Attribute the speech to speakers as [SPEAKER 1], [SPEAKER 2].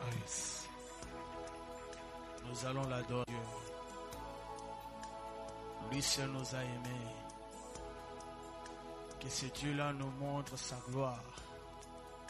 [SPEAKER 1] Yes. Nous allons l'adorer. Lui seul nous a aimés. Que ce Dieu-là nous montre sa gloire.